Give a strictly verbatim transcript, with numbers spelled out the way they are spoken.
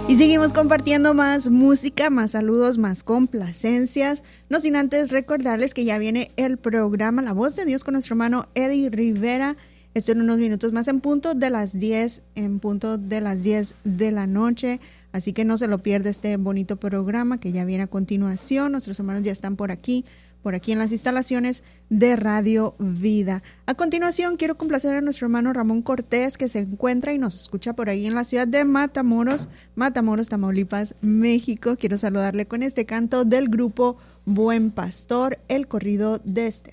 Y seguimos compartiendo más música, más saludos, más complacencias. No sin antes recordarles que ya viene el programa La Voz de Dios con nuestro hermano Eddie Rivera. Esto en unos minutos más en punto de las diez, en punto de las diez de la noche. Así que no se lo pierda este bonito programa que ya viene a continuación. Nuestros hermanos ya están por aquí, por aquí en las instalaciones de Radio Vida. A continuación quiero complacer a nuestro hermano Ramón Cortés, que se encuentra y nos escucha por ahí en la ciudad de Matamoros, Matamoros, Tamaulipas, México. Quiero saludarle con este canto del grupo Buen Pastor, el corrido de Esther.